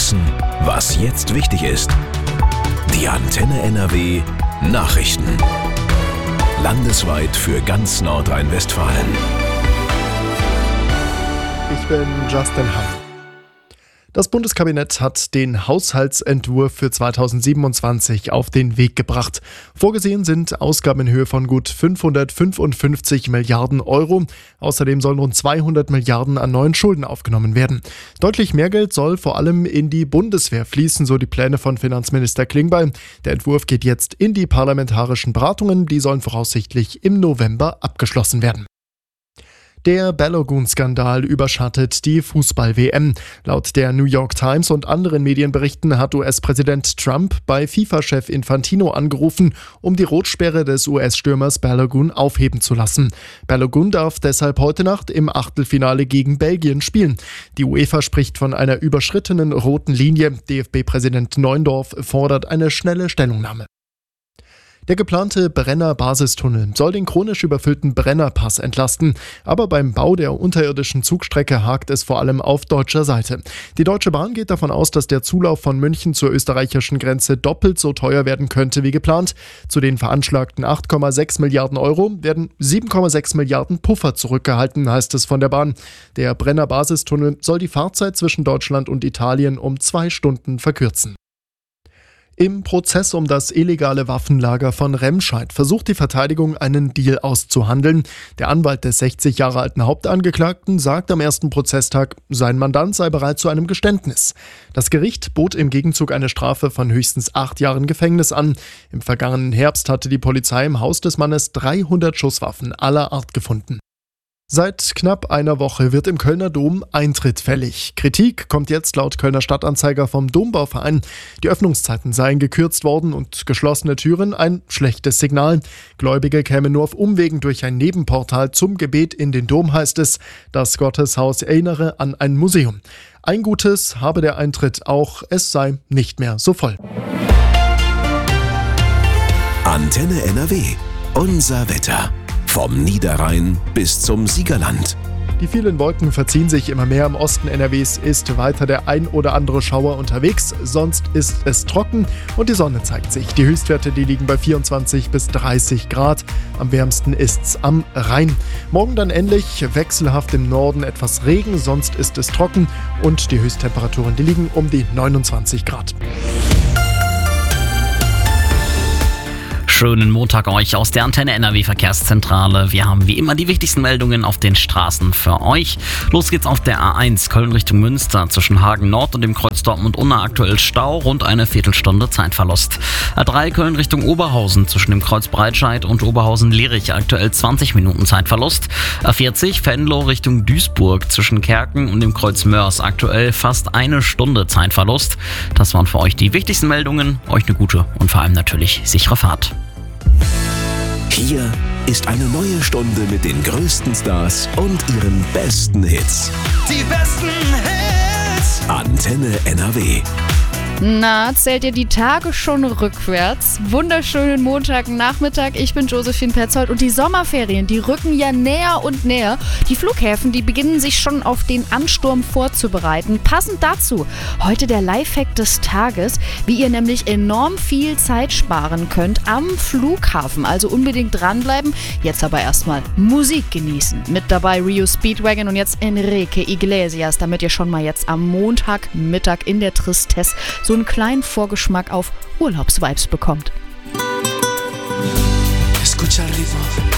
wissen, was jetzt wichtig ist. Die Antenne NRW Nachrichten. Landesweit für ganz Nordrhein-Westfalen. Ich bin Justin Hamm. Das Bundeskabinett hat den Haushaltsentwurf für 2027 auf den Weg gebracht. Vorgesehen sind Ausgaben in Höhe von gut 555 Milliarden Euro. Außerdem sollen rund 200 Milliarden an neuen Schulden aufgenommen werden. Deutlich mehr Geld soll vor allem in die Bundeswehr fließen, so die Pläne von Finanzminister Klingbeil. Der Entwurf geht jetzt in die parlamentarischen Beratungen. Die sollen voraussichtlich im November abgeschlossen werden. Der Balogun-Skandal überschattet die Fußball-WM. Laut der New York Times und anderen Medienberichten hat US-Präsident Trump bei FIFA-Chef Infantino angerufen, um die Rotsperre des US-Stürmers Balogun aufheben zu lassen. Balogun darf deshalb heute Nacht im Achtelfinale gegen Belgien spielen. Die UEFA spricht von einer überschrittenen roten Linie. DFB-Präsident Neuendorf fordert eine schnelle Stellungnahme. Der geplante Brenner-Basistunnel soll den chronisch überfüllten Brennerpass entlasten. Aber beim Bau der unterirdischen Zugstrecke hakt es vor allem auf deutscher Seite. Die Deutsche Bahn geht davon aus, dass der Zulauf von München zur österreichischen Grenze doppelt so teuer werden könnte wie geplant. Zu den veranschlagten 8,6 Milliarden Euro werden 7,6 Milliarden Puffer zurückgehalten, heißt es von der Bahn. Der Brenner-Basistunnel soll die Fahrzeit zwischen Deutschland und Italien um 2 Stunden verkürzen. Im Prozess um das illegale Waffenlager von Remscheid versucht die Verteidigung, einen Deal auszuhandeln. Der Anwalt des 60 Jahre alten Hauptangeklagten sagt am ersten Prozesstag, sein Mandant sei bereit zu einem Geständnis. Das Gericht bot im Gegenzug eine Strafe von höchstens 8 Jahren Gefängnis an. Im vergangenen Herbst hatte die Polizei im Haus des Mannes 300 Schusswaffen aller Art gefunden. Seit knapp einer Woche wird im Kölner Dom Eintritt fällig. Kritik kommt jetzt laut Kölner Stadtanzeiger vom Dombauverein. Die Öffnungszeiten seien gekürzt worden und geschlossene Türen ein schlechtes Signal. Gläubige kämen nur auf Umwegen durch ein Nebenportal zum Gebet in den Dom, heißt es. Das Gotteshaus erinnere an ein Museum. Ein Gutes habe der Eintritt auch, es sei nicht mehr so voll. Antenne NRW. Unser Wetter. Vom Niederrhein bis zum Siegerland. Die vielen Wolken verziehen sich immer mehr. Im Osten NRWs ist weiter der ein oder andere Schauer unterwegs. Sonst ist es trocken und die Sonne zeigt sich. Die Höchstwerte, die liegen bei 24 bis 30 Grad. Am wärmsten ist's am Rhein. Morgen dann ähnlich, wechselhaft im Norden etwas Regen, sonst ist es trocken und die Höchsttemperaturen, die liegen um die 29 Grad. Schönen Montag euch aus der Antenne NRW Verkehrszentrale. Wir haben wie immer die wichtigsten Meldungen auf den Straßen für euch. Los geht's auf der A1 Köln Richtung Münster zwischen Hagen Nord und dem Kreuz Dortmund-Unna aktuell Stau, rund eine Viertelstunde Zeitverlust. A3 Köln Richtung Oberhausen zwischen dem Kreuz Breitscheid und Oberhausen-Lierich aktuell 20 Minuten Zeitverlust. A40 Venlo Richtung Duisburg zwischen Kerken und dem Kreuz Mörs aktuell fast eine Stunde Zeitverlust. Das waren für euch die wichtigsten Meldungen. Euch eine gute und vor allem natürlich sichere Fahrt. Hier ist eine neue Stunde mit den größten Stars und ihren besten Hits. Die besten Hits! Antenne NRW. Na, zählt ihr die Tage schon rückwärts? Wunderschönen Montagnachmittag, ich bin Josephine Petzold und die Sommerferien, die rücken ja näher und näher. Die Flughäfen, die beginnen sich schon auf den Ansturm vorzubereiten. Passend dazu heute der Lifehack des Tages, wie ihr nämlich enorm viel Zeit sparen könnt am Flughafen. Also unbedingt dranbleiben, jetzt aber erstmal Musik genießen. Mit dabei Rio Speedwagon und jetzt Enrique Iglesias, damit ihr schon mal jetzt am Montagmittag in der Tristesse so einen kleinen Vorgeschmack auf Urlaubsvibes bekommt. Escucha el ritmo.